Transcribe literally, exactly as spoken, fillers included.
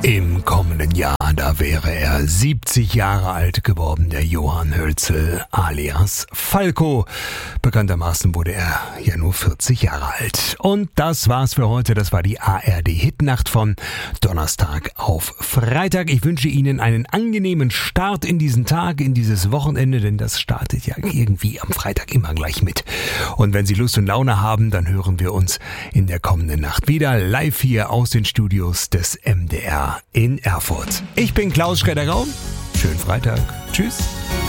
Im kommenden Jahr, da wäre er siebzig Jahre alt geworden, der Johann Hölzel alias Falco. Bekanntermaßen wurde er ja nur vierzig Jahre alt. Und das war's für heute. Das war die A R D-Hitnacht von Donnerstag auf Freitag. Ich wünsche Ihnen einen angenehmen Start in diesen Tag, in dieses Wochenende, denn das startet ja irgendwie am Freitag immer gleich mit. Und wenn Sie Lust und Laune haben, dann hören wir uns in der kommenden Nacht wieder live hier aus den Studios des M D R in Erfurt. Ich bin Klaus Schredder-Raum. Schönen Freitag. Tschüss.